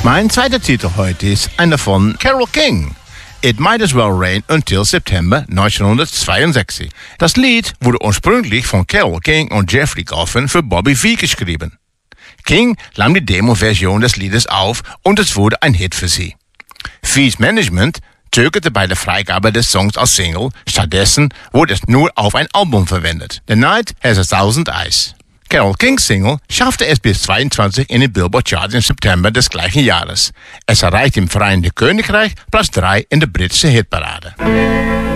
Mein zweiter Titel heute ist einer von Carole King. It Might As Well Rain Until September 1962. Das Lied wurde ursprünglich von Carole King und Jeffrey Goffin für Bobby Vee geschrieben. King nahm die Demo-Version des Liedes auf und es wurde ein Hit für sie. Vees Management zögerte bei der Freigabe des Songs als Single, stattdessen wurde es nur auf ein Album verwendet. The Night Has 1000 Eyes. Carole Kings Single schaffte es bis 22 in den Billboard Charts im September des gleichen Jahres. Es erreichte im Vereinigten Königreich Platz 3 in der britischen Hitparade.